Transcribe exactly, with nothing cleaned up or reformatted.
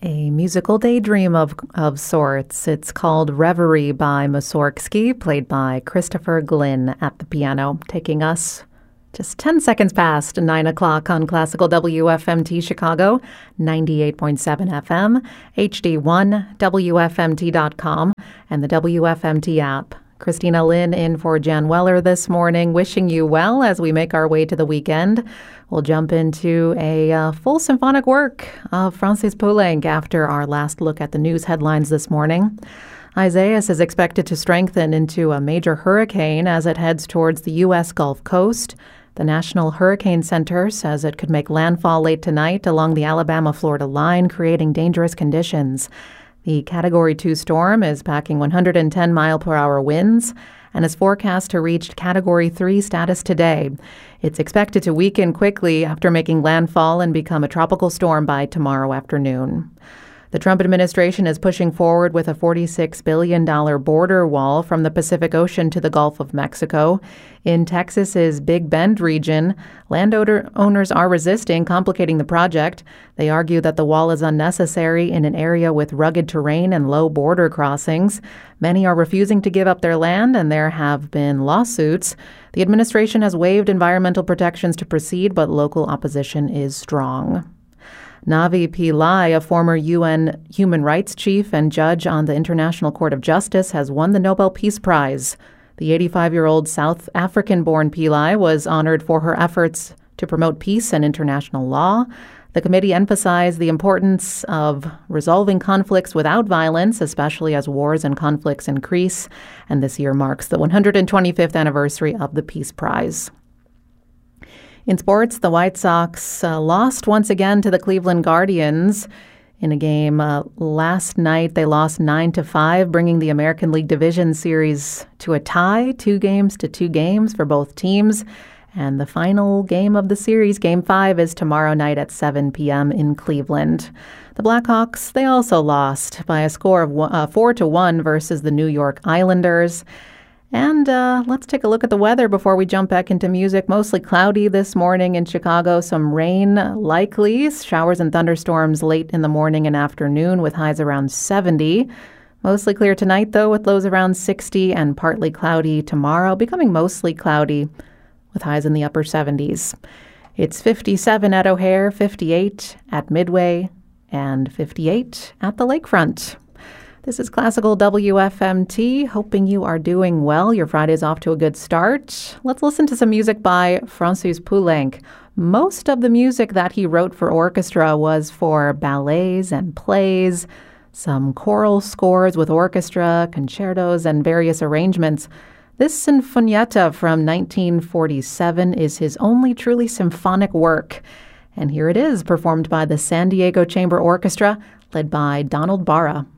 A musical daydream of, of sorts. It's called Reverie by Mussorgsky, played by Christopher Glynn at the piano, taking us just ten seconds past nine o'clock on Classical W F M T Chicago, ninety-eight point seven F M, H D one, W F M T dot com, and the W F M T app. Christina Lynn in for Jan Weller this morning, wishing you well as we make our way to the weekend. We'll jump into a uh, full symphonic work of Francis Poulenc after our last look at the news headlines this morning. Isaias is expected to strengthen into a major hurricane as it heads towards the U S Gulf Coast. The National Hurricane Center says it could make landfall late tonight along the Alabama-Florida line, creating dangerous conditions. The Category two storm is packing one hundred ten mile per hour winds and is forecast to reach Category three status today. It's expected to weaken quickly after making landfall and become a tropical storm by tomorrow afternoon. The Trump administration is pushing forward with a forty-six billion dollars border wall from the Pacific Ocean to the Gulf of Mexico. In Texas's Big Bend region, landowners are resisting, complicating the project. They argue that the wall is unnecessary in an area with rugged terrain and low border crossings. Many are refusing to give up their land, and there have been lawsuits. The administration has waived environmental protections to proceed, but local opposition is strong. Navi Pillay, a former U N human rights chief and judge on the International Court of Justice, has won the Nobel Peace Prize. The eighty-five-year-old South African-born Pillay was honored for her efforts to promote peace and international law. The committee emphasized the importance of resolving conflicts without violence, especially as wars and conflicts increase. And this year marks the one hundred twenty-fifth anniversary of the Peace Prize. In sports, the White Sox uh, lost once again to the Cleveland Guardians in a game uh, last night. They lost nine to five, bringing the American League Division Series to a tie, two games to two games for both teams. And the final game of the series, Game five, is tomorrow night at seven p.m. in Cleveland. The Blackhawks, they also lost by a score of one, uh, four to one versus the New York Islanders. And uh, let's take a look at the weather before we jump back into music. Mostly cloudy this morning in Chicago. Some rain likely. Showers and thunderstorms late in the morning and afternoon with highs around seventy. Mostly clear tonight, though, with lows around sixty, and partly cloudy tomorrow, becoming mostly cloudy with highs in the upper seventies. It's fifty-seven at O'Hare, fifty-eight at Midway, and fifty-eight at the Lakefront. This is Classical W F M T, hoping you are doing well. Your Friday's off to a good start. Let's listen to some music by Francis Poulenc. Most of the music that he wrote for orchestra was for ballets and plays, some choral scores with orchestra, concertos, and various arrangements. This Sinfonietta from nineteen forty-seven is his only truly symphonic work. And here it is, performed by the San Diego Chamber Orchestra, led by Donald Barra.